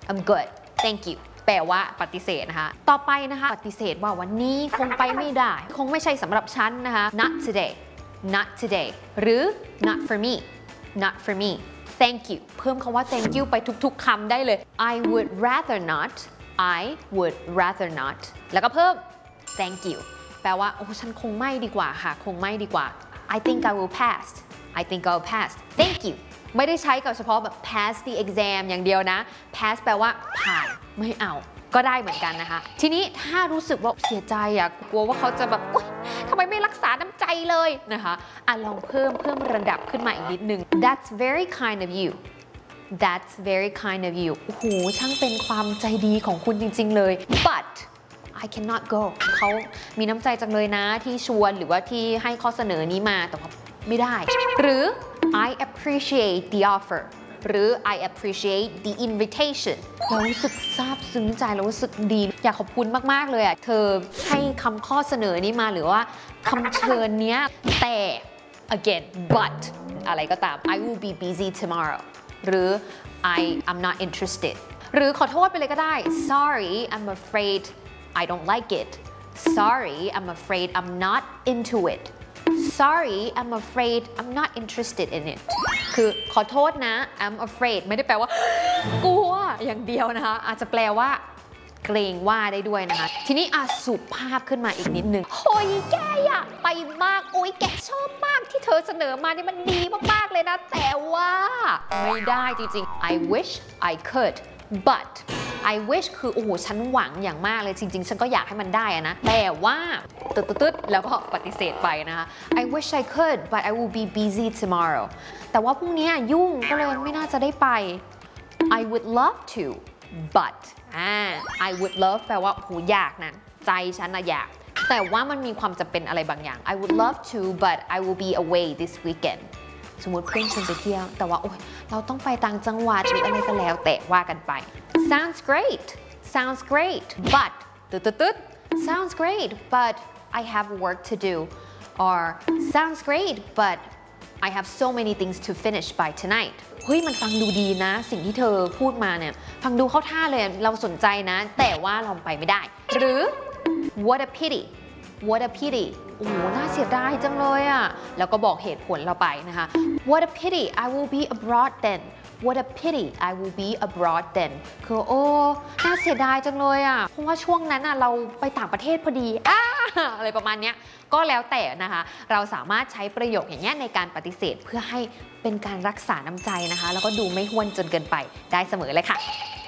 I'm good thank you แปลว่าปฏิเสธนะคะต่อไปนะคะปฏิเสธว่าวันนี้คงไปไม่ได้คงไม่ใช่สำหรับฉันนะคะ not today not today หรือ not for me not for me thank you เพิ่มคำว่า thank you ไปทุกๆคำได้เลย I would rather not I would rather not แล้วก็เพิ่ม thank you แปลว่าโอ้ฉันคงไม่ดีกว่าค่ะคงไม่ดีกว่า I think I will pass I think I'll pass thank you ไม่ได้ใช้กับเฉพาะแบบ pass the exam อย่างเดียวนะ pass แปลว่าผ่านไม่เอาก็ได้เหมือนกันนะคะทีนี้ถ้ารู้สึกว่าเสียใจอะกลัวว่าเขาจะแบบทำไมไม่รักษาน้ำใจเลยนะคะลองเพิ่มระดับขึ้นมาอีกนิดนึง That's very kind of you That's very kind of you โอ้โหช่างเป็นความใจดีของคุณจริงๆเลย but I cannot go เขามีน้ำใจจังเลยนะที่ชวนหรือว่าที่ให้ข้อเสนอนี้มาแต่ว่าไม่ได้หรือ I appreciate the offer หรือ I appreciate the invitation เรารู้สึกซาบซึ้งใจเรารู้สึกดีอยากขอบคุณมากๆเลยอ่ะเธอให้คำข้อเสนอนี้มาหรือว่าคำเชิญเนี้ยแต่ again but อะไรก็ตาม I will be busy tomorrow หรือ I'm not interested หรือขอโทษไปเลยก็ได้ sorry I'm afraid I don't like it sorry I'm afraid I'm not into it sorry I'm afraid I'm not interested in it คือขอโทษนะ I'm afraid ไม่ได้แปลว่ากลัวอย่างเดียวนะคะอาจจะแปลว่าเกรงว่าได้ด้วยนะคะทีนี้สุภาพขึ้นมาอีกนิดนึงโอ้ยแกอยากไปมากโอ้ยแกชอบมากที่เธอเสนอมานี่มันดีมากๆเลยนะแต่ว่าไม่ได้จริงๆ I wish I could but I wish คือโอ้โหฉันหวังอย่างมากเลยจริงๆฉันก็อยากให้มันได้นะแต่ว่าตึ๊ดแล้วก็ปฏิเสธไปนะคะ I wish I could but I will be busy tomorrow แต่ว่าพรุ่งนี้ยุ่งก็เลยไม่น่าจะได้ไป I would love to but I would love แปลว่าโหอยากนะใจฉันนะอยากแต่ว่ามันมีความจำเป็นอะไรบางอย่าง I would love to but I will be away this weekend สมมติเพื่อนชวนไปเที่ยวแต่ว่าโอ๊ยเราต้องไปต่างจังหวัดหรืออะไรก็แล้วแต่ว่ากันไป sounds great but sounds great but I have work to do or sounds great but I have so many things to finish by tonight เฮ้ยมันฟังดูดีนะสิ่งที่เธอพูดมาเนี่ยฟังดูเข้าท่าเลยเราสนใจนะแต่ว่าเราไปไม่ได้หรือ what a pityโอ้โหน่าเสียดายจังเลยอ่ะแล้วก็บอกเหตุผลเราไปนะคะ what a pity I will be abroad then what a pity I will be abroad then คือโอ้น่าเสียดายจังเลยอ่ะเพราะว่าช่วงนั้นเราไปต่างประเทศพอดีอะไรประมาณนี้ก็แล้วแต่นะคะเราสามารถใช้ประโยคอย่างเงี้ยในการปฏิเสธเพื่อให้เป็นการรักษาน้ำใจนะคะแล้วก็ดูไม่ห้วนจนเกินไปได้เสมอเลยค่ะ